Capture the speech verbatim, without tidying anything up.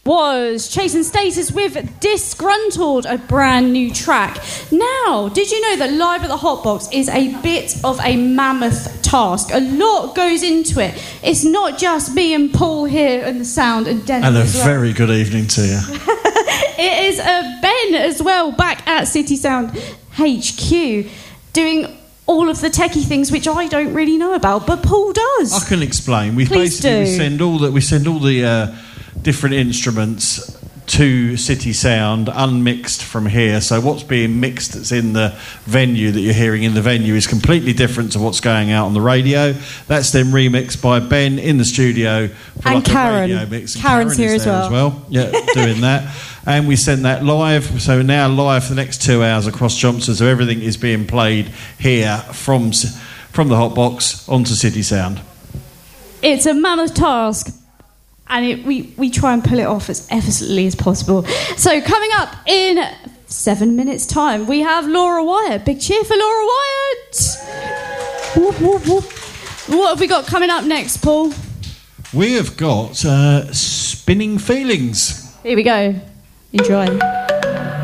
was Chasing Status with Disgruntled, a brand new track. Now, did you know that Live at the Hotbox is a bit of a mammoth task? A lot goes into it. It's not just me and Paul here and the sound and Dennis. And a as well. very good evening to you. It is uh, Ben as well, back at City Sound H Q, doing all of the techie things which I don't really know about, but Paul does. I can explain. We Please basically we do. send all the we send all the uh, different instruments to City Sound unmixed from here. So what's being mixed that's in the venue that you're hearing in the venue is completely different to what's going out on the radio. That's then remixed by Ben in the studio for And like Karen. a radio mix. And Karen's Karen here is as there well. as well. Yeah, doing that. And we send that live. So now live for the next two hours across Johnson. So everything is being played here from from the Hotbox onto City Sound. It's a mammoth task, and it, we, we try and pull it off as effortlessly as possible. So coming up in seven minutes' time, we have Laura Wyatt. Big cheer for Laura Wyatt! Whoop, whoop, whoop. What have we got coming up next, Paul? We have got uh, Spinning Feelings. Here we go. Enjoy.